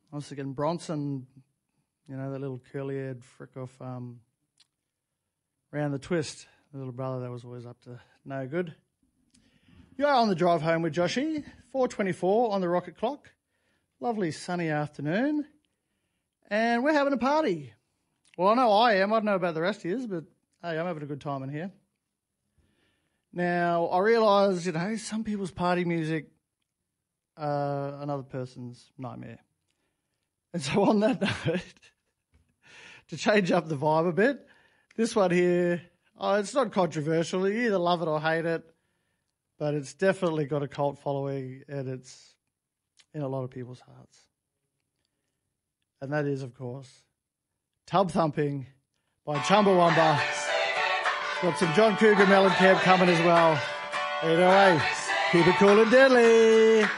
I was thinking Bronson, you know, that little curly-haired frick off Round the Twist. The little brother that was always up to no good. You are on the drive home with Joshy, 4:24 on the rocket clock. Lovely sunny afternoon. And we're having a party. Well, I know I am. I don't know about the rest of you, but hey, I'm having a good time in here. Now, I realise, you know, some people's party music, another person's nightmare. And so on that note, to change up the vibe a bit, this one here, it's not controversial. You either love it or hate it, but it's definitely got a cult following and it's in a lot of people's hearts. And that is, of course, Tub Thumping by Chumbawamba. Got some John Cougar Mellencamp coming as well. Either way, keep it cool and deadly.